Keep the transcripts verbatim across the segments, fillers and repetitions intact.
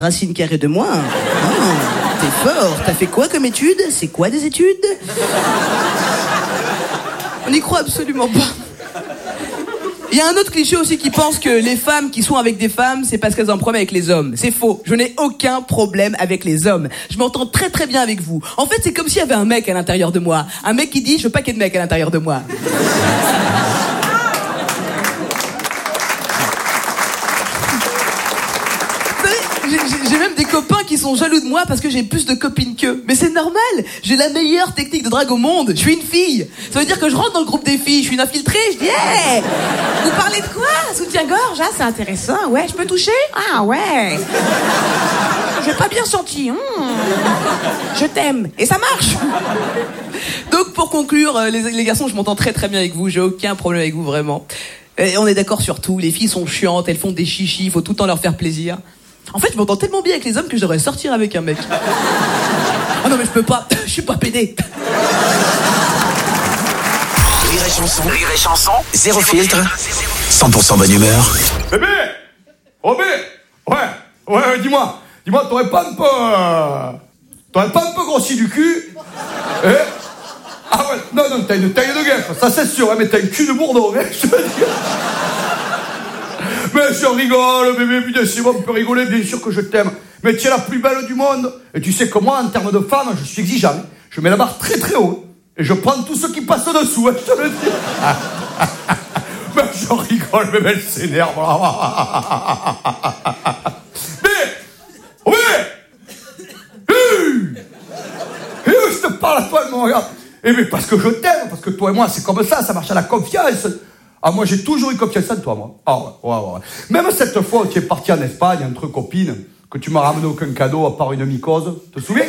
Racine carrée de moins. Oh, t'es fort. T'as fait quoi comme études? C'est quoi des études? On n'y croit absolument pas. Il y a un autre cliché aussi qui pense que les femmes qui sont avec des femmes, c'est parce qu'elles ont un problème avec les hommes. C'est faux. Je n'ai aucun problème avec les hommes. Je m'entends très très bien avec vous. En fait, c'est comme s'il y avait un mec à l'intérieur de moi. Un mec qui dit, je veux pas qu'il y ait de mec à l'intérieur de moi. J'ai même des copains qui sont jaloux de moi parce que j'ai plus de copines qu'eux. Mais c'est normal. J'ai la meilleure technique de drague au monde. Je suis une fille. Ça veut dire que je rentre dans le groupe des filles. Je suis une infiltrée. Je dis, hey, vous parlez de quoi? Soutien-gorge? Ah, c'est intéressant. Ouais, je peux toucher? Ah, ouais. J'ai pas bien senti. Mmh. Je t'aime. Et ça marche. Donc, pour conclure, les, les garçons, je m'entends très très bien avec vous. J'ai aucun problème avec vous, vraiment. Et on est d'accord sur tout. Les filles sont chiantes. Elles font des chichis. Il faut tout le temps leur faire plaisir. En fait, je m'entends tellement bien avec les hommes que je devrais sortir avec un mec. Oh non, mais je peux pas. Je suis pas pédé. Rire et chanson. Rire et chanson. Zéro filtre. cent pour cent bonne humeur. Bébé! Oh bébé! Ouais, ouais, ouais, dis-moi. Dis-moi, t'aurais pas un peu... Euh... T'aurais pas un peu grossi du cul? Eh? Ah ouais, non, non, t'as une taille de guêpe, ça c'est sûr, hein, mais t'as une cul de bourdon, hein, je te dis. Mais je rigole, bébé, bien sûr, on peut rigoler, bien sûr que je t'aime. Mais tu es la plus belle du monde. Et tu sais que moi, en termes de femme, je suis exigeant. Je mets la barre très très haut. Et je prends tout ce qui passe dessous, hein, je te le dis. Mais je rigole, bébé, elle s'énerve. Mais, oui, et je te parle à toi, elle me regarde. Eh mais parce que je t'aime, parce que toi et moi, c'est comme ça, ça marche à la confiance. Ah, moi, j'ai toujours eu confiance en toi, moi. Ah, ouais, ouais, ouais. Même cette fois où tu es parti en Espagne entre copines, que tu m'as ramené aucun cadeau à part une mycose, te souviens?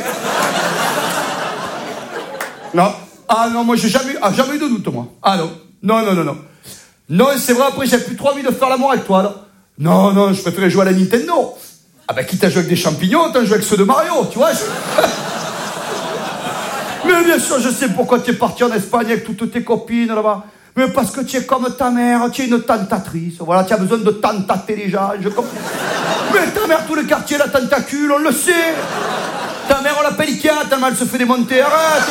Non. Ah, non, moi, j'ai jamais, ah, jamais eu de doute, moi. Ah, non. Non, non, non, non. Non, c'est vrai, après, j'ai plus trop envie de faire l'amour avec toi, là. Non, non, je préférais jouer à la Nintendo. Ah, ben, quitte à jouer avec des champignons, t'as joué avec ceux de Mario, tu vois. Je... Mais bien sûr, je sais pourquoi tu es parti en Espagne avec toutes tes copines, là-bas. Mais parce que tu es comme ta mère, tu es une tentatrice. Voilà, tu as besoin de tentater les gens. Je comprends. Mais ta mère, tout le quartier, la tentacule, on le sait. Ta mère, on l'appelle Ikea, tellement elle se fait démonter. Arrête.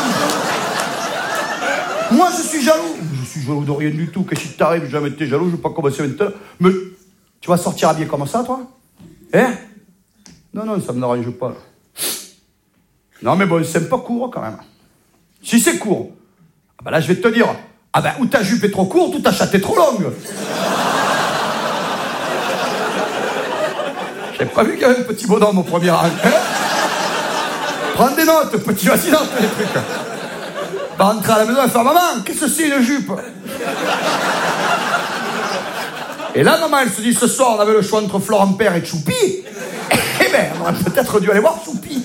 Moi, je suis jaloux. Je suis jaloux de rien du tout. Qu'est-ce qui t'arrive? J'ai jamais été jaloux, je vais pas commencer maintenant. Mais tu vas sortir habillé comme ça, toi? Hein? Non, non, ça me n'arrange pas. Non, mais bon, c'est un peu court, quand même. Si c'est court, ah ben là, je vais te dire... Ah ben, ou ta jupe est trop courte, ou ta chatte est trop longue. J'avais pas vu qu'il y avait un petit bonhomme au premier rang. Hein? Prends des notes, petit, vas-y, note les trucs. Va rentrer à la maison et faire, maman, qu'est-ce que c'est une jupe? Et là, maman, elle se dit, ce soir, on avait le choix entre Florent Père et Choupi. Eh ben, on aurait peut-être dû aller voir Choupi.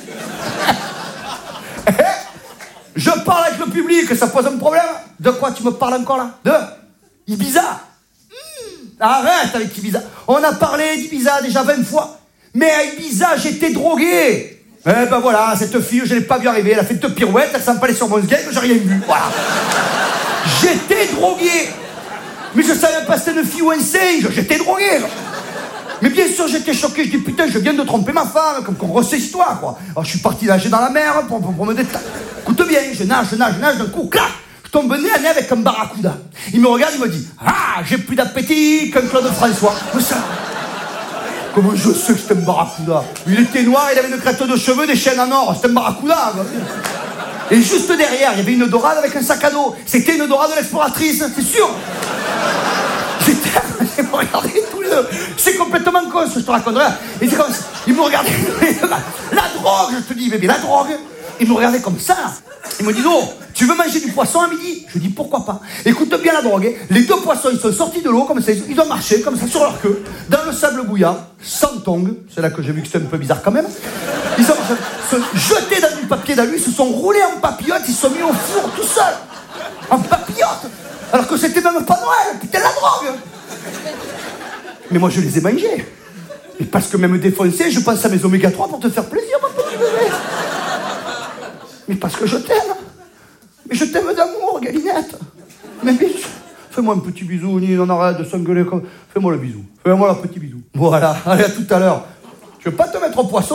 Je parle avec le public, ça pose un problème? De quoi tu me parles encore là? De Ibiza? mmh. Arrête avec Ibiza. On a parlé d'Ibiza déjà vingt fois. Mais à Ibiza, j'étais drogué. Eh ben voilà, cette fille, je l'ai pas vu arriver. Elle a fait deux pirouettes, elle s'est empalée sur mon sgeg, j'ai rien vu. Voilà. J'étais drogué. Mais je savais pas si c'était une fille ou un singe. J'étais drogué. Mais bien sûr, j'étais choqué. Je dis, putain, je viens de tromper ma femme. Comme qu'on refait l'histoire, quoi. Alors, je suis parti nager dans la mer pour, pour, pour me détendre. Écoute bien, je nage, je nage, je nage, d'un coup, clac, je tombe nez à nez avec un barracuda. Il me regarde, il me dit, ah, j'ai plus d'appétit qu'un Claude François. Mais ça, comment je sais que c'était un barracuda? Il était noir, il avait une crête de cheveux, des chaînes en or. C'était un barracuda. Et juste derrière, il y avait une dorade avec un sac à dos. C'était une dorade de l'exploratrice, c'est sûr. J'étais, il me regardait tous les deux. C'est complètement con, ce que je te raconte. Il, comme ça. Il me regardait. La drogue, je te dis, bébé, la drogue. Il me regardait comme ça. Il me dit, oh, tu veux manger du poisson à midi? Je dis, pourquoi pas? Écoute bien la drogue. Hein. Les deux poissons, ils sont sortis de l'eau, comme ça. Ils ont marché, comme ça, sur leur queue, dans le sable bouillant, sans tongs. C'est là que j'ai vu que c'était un peu bizarre quand même. Ils ont se jeté dans du papier d'alu, ils se sont roulés en papillote, ils se sont mis au four tout seuls. En papillote. Alors que c'était même pas Noël. Putain, la drogue. Mais moi, je les ai mangés. Et parce que même défoncé, je pense à mes oméga trois pour te faire plaisir, mon petit bébé. Mais parce que je t'aime. Mais je t'aime d'amour, Galinette. Mais bitch, fais-moi un petit bisou, ni on arrête de s'engueuler comme... Fais-moi le bisou. Fais-moi le petit bisou. Voilà, allez, à tout à l'heure. Tu Je vais pas te mettre au poisson.